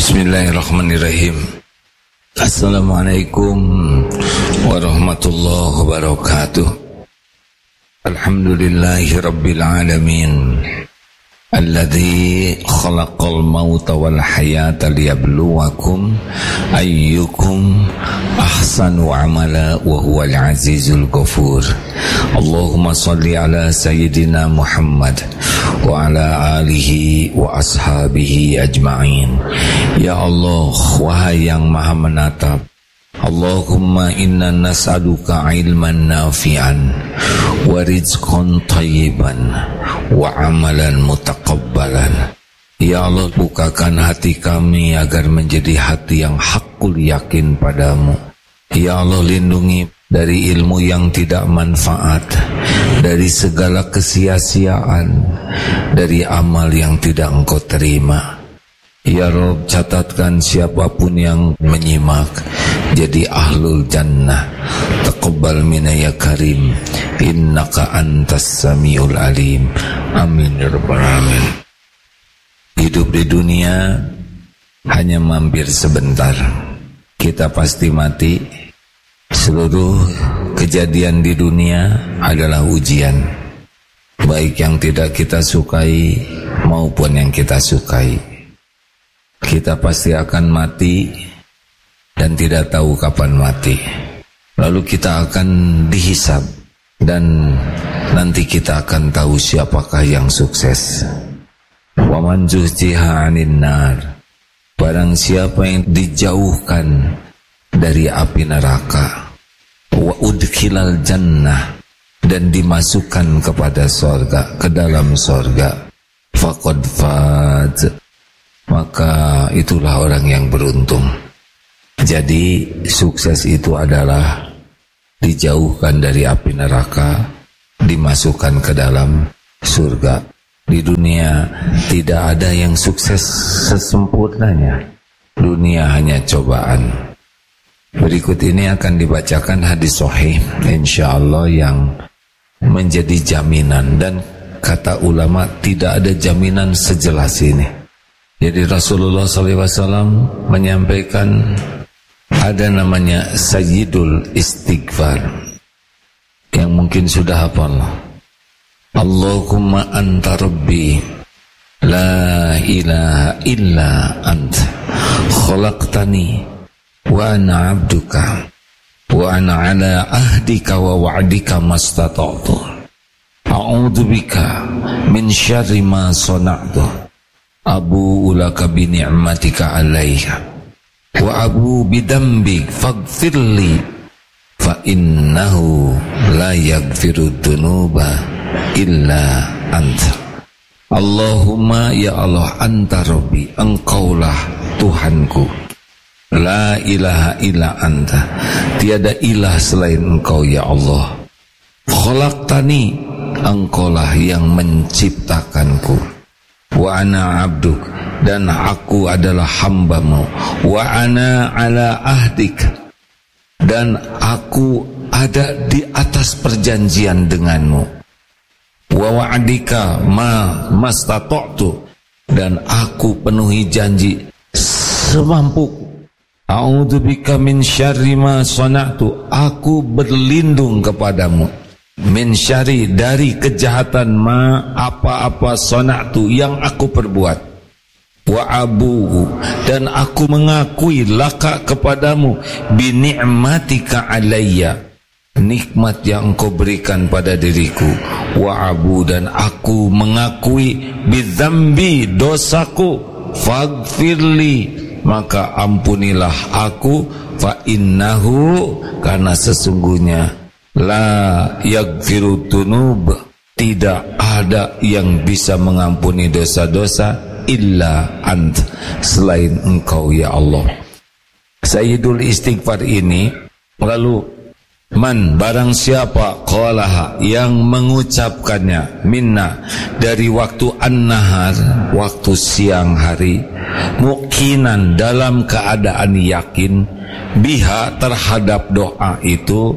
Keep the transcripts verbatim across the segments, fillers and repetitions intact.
Bismillahirrahmanirrahim. Assalamualaikum warahmatullahi wabarakatuh. Alhamdulillahi rabbil alamin, alladzi khalaqal mauta wal hayata liyabluwakum ayyukum ahsanu amala wa huwal azizul ghafur. Allahumma salli ala sayyidina Muhammad wa ala alihi wa ashabihi ajma'in. Ya Allah, wahai yang maha menatap, Allahumma inna nas'aluka ilman nafi'an wa rizqan thayyiban wa amalan mutaqabbalan. Ya Allah, bukakan hati kami agar menjadi hati yang hakul yakin padamu. Ya Allah, lindungi dari ilmu yang tidak manfaat, dari segala kesia-siaan, dari amal yang tidak Engkau terima. Ya Rabb, catatkan siapapun yang menyimak jadi ahlul jannah. Taqabbal minna ya karim, innaka antas samiul alim. Amin ya rabbal alamin. Hidup di dunia hanya mampir sebentar. Kita pasti mati. Seluruh kejadian di dunia adalah ujian, baik yang tidak kita sukai maupun yang kita sukai. Kita pasti akan mati dan tidak tahu kapan mati. Lalu kita akan dihisab dan nanti kita akan tahu siapakah yang sukses. Wa man zuhziha 'anil nar, barang siapa yang dijauhkan dari api neraka, wa udkhilal jannah, dan dimasukkan kepada sorga, ke dalam sorga, faqad faz, maka itulah orang yang beruntung. Jadi sukses itu adalah dijauhkan dari api neraka, dimasukkan ke dalam surga. Di dunia tidak ada yang sukses sesempurnanya. Dunia hanya cobaan. Berikut ini akan dibacakan hadis sahih insyaallah yang menjadi jaminan, dan kata ulama tidak ada jaminan sejelas ini. Jadi Rasulullah shallallahu alaihi wasallam menyampaikan ada namanya Sayyidul Istighfar yang mungkin sudah hafal. Allahumma anta rabbi la ilaha illa anta khalaqtani wa ana abduka wa ana ala ahdika wa wa'dika mastata'tu a'udzu bika min syarri ma sana'tu abu'u laka bi ni'matika 'alayya wa abu bidambi faghfirli fa innahu la yaghfiru dzunuba illa anta. Allahumma ya Allah, anta rabbi, engkaulah Tuhanku. La ilaha illa anta, tiada ilah selain engkau ya Allah. Khalaqtani, engkaulah yang menciptakanku. Wa ana abduk, dan aku adalah hambamu. Wa ana ala ahdik, dan aku ada di atas perjanjian denganmu. Wa wa'dika ma mastata'tu, dan aku penuhi janji semampuku. A'udzubika min syarri ma sana'tu, aku berlindung kepadamu. Min syarri, dari kejahatan ma, apa-apa sana'tu, yang aku perbuat. Wa abu, dan aku mengakui laka kepadamu, bi ni'matika 'alayya, nikmat yang engkau berikan pada diriku. Wa abu, dan aku mengakui bi dzambi, dosaku. Faghfirli, maka ampunilah aku. Fa innahu, karena sesungguhnya la yaghfiru dzunub, tidak ada yang bisa mengampuni dosa-dosa illa ant, selain engkau ya Allah. Sayyidul Istighfar ini, lalu man, barang siapa, qalaha, yang mengucapkannya, minna, dari waktu an-nahar, waktu siang hari, mukinan, dalam keadaan yakin, biha, terhadap doa itu,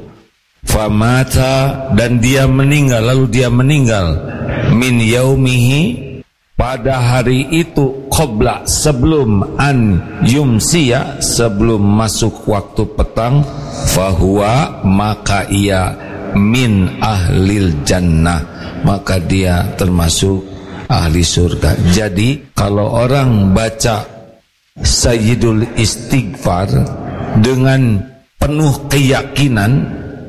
famata, dan dia meninggal, lalu dia meninggal, min yaumihi, pada hari itu qabla, sebelum an yumsiya, sebelum masuk waktu petang, fahuwa, maka ia min ahlil jannah, maka dia termasuk ahli surga. Jadi kalau orang baca Sayyidul Istighfar dengan penuh keyakinan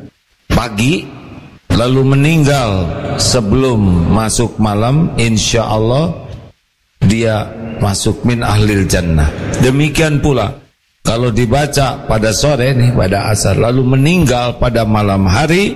pagi, lalu meninggal sebelum masuk malam, insya Allah dia masuk min ahlil jannah. Demikian pula kalau dibaca pada sore nih, pada asar, lalu meninggal pada malam hari,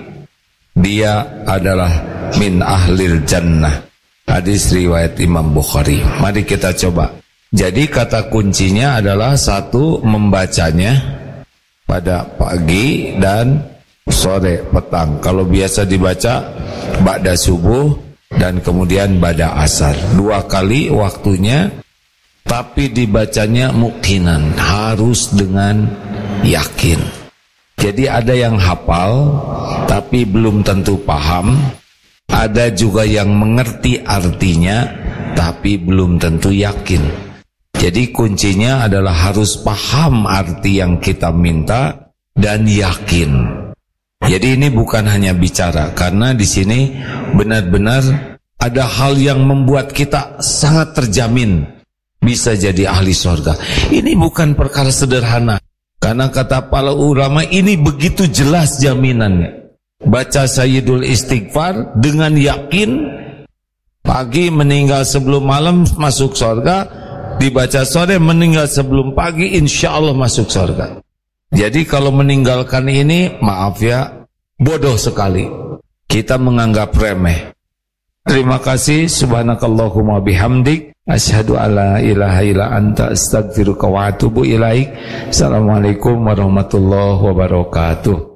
dia adalah min ahlil jannah. Hadis riwayat Imam Bukhari. Mari kita coba. Jadi kata kuncinya adalah satu, membacanya pada pagi dan sore petang. Kalau biasa dibaca ba'da subuh dan kemudian ba'da asar, dua kali waktunya, tapi dibacanya muqinan, harus dengan yakin. Jadi ada yang hafal tapi belum tentu paham, ada juga yang mengerti artinya tapi belum tentu yakin. Jadi kuncinya adalah harus paham arti yang kita minta dan yakin. Jadi ini bukan hanya bicara, karena di sini benar-benar ada hal yang membuat kita sangat terjamin bisa jadi ahli surga. Ini bukan perkara sederhana, karena kata para ulama ini begitu jelas jaminannya. Baca Sayyidul Istighfar dengan yakin, pagi meninggal sebelum malam masuk surga, dibaca sore meninggal sebelum pagi, insya Allah masuk surga. Jadi kalau meninggalkan ini, maaf ya, bodoh sekali. Kita menganggap remeh. Terima kasih. Subhanakallahumma bihamdik, asyhadu alla ilaha illa anta, astaghfiruka wa atubu ilaik. Assalamualaikum warahmatullahi wabarakatuh.